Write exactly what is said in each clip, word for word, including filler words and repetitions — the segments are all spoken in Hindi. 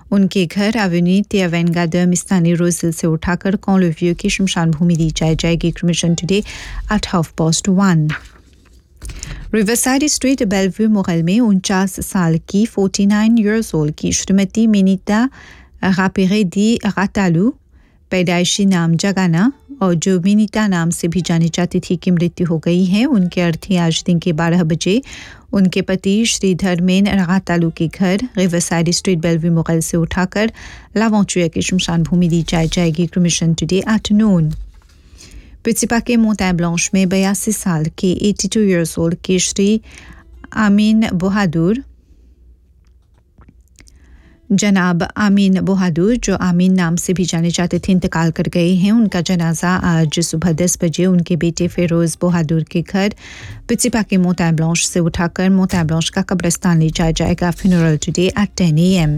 उनके घर एवेन्यू तियावेंगा द मिस्तानी रोजिल से उठाकर कॉन्लोवियो की शमशान भूमि दी जाए जाएगी। Cremation today at half past one. Riverside street Belvieu Mughal में उनचास साल की उनचास इयर्स ओल्ड की श्रीमती मिनीता रापेरे दी रातालू पैदाइशी नाम जगाना और जो मिनीता नाम से भी जानी जाती थी की मृत्यु हो गई है। उनके अर्थी आज दिन के बारह बजे उनके पति श्री धर्मेन रातालू के घर रिवरसाइड स्ट्रीट बेलव्यू मोगल से उठाकर लावंचुआ की शमशान भूमि दी जाए जाएगी। Cremation today at noon. पिचिपा के मोंटाइन ब्लांच में बयासी साल के बयासी इयर्स ओल्ड के श्री आमीन बहादुर जनाब आमीन बहादुर जो आमीन नाम से भी जाने जाते थे इंतकाल कर गए हैं। उनका जनाजा आज सुबह दस बजे उनके बेटे फेरोज बहादुर के घर पिचिपा के मोंटाइन ब्लांच से उठाकर मोंटाइन ब्लांच का कब्रिस्तान ले जाया जाएगा। Funeral today at ten A M.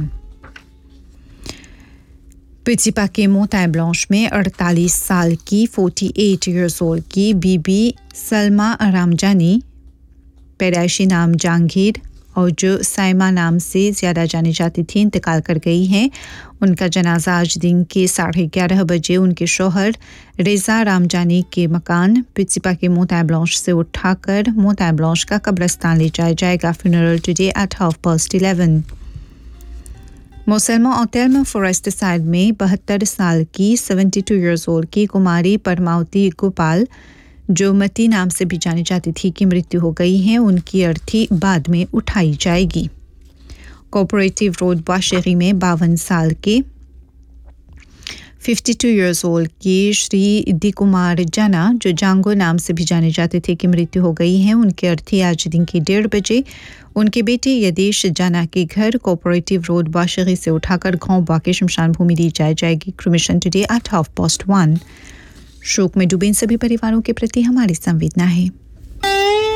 पिचिपा के मोंटाइन ब्लांच में अड़तालीस साल की अड़तालीस इयर्स ओल्ड की बीबी सलमा रामजानी पैदाइशी नाम जहांगीर और जो साइमा नाम से ज़्यादा जानी जाती थी इंतकाल कर गई हैं। उनका जनाजा आज दिन के साढ़े ग्यारह बजे उनके शौहर रेजा रामजानी के मकान पिचिपा के मोंटाइन ब्लांच से उठाकर मोंटाइन ब्लांच का कब्रिस्तान ले जाया जाएगा। Funeral today at half past eleven. मोसलमा ऑटेल्म forest side में बहत्तर साल की बहत्तर इयर्स ओल्ड की कुमारी परमावती गोपाल जो मती नाम से भी जानी जाती थी की मृत्यु हो गई है। उनकी अर्थी बाद में उठाई जाएगी। कोऑपरेटिव रोड बाशेरी में बावन साल के बावन इयर्स ओल्ड की श्री दी कुमार जाना जो जांगो नाम से भी जाने जाते थे की मृत्यु हो गई है। उनके अर्थी आज दिन के डेढ़ बजे उनके बेटे यदेश जाना के घर कोऑपरेटिव रोड बाशेरी से उठाकर गांव बाके शमशान भूमि दी जाए जाएगी। Cremation today at half past one. शोक में डूबे इन सभी परिवारों के प्रति हमारी संवेदना है।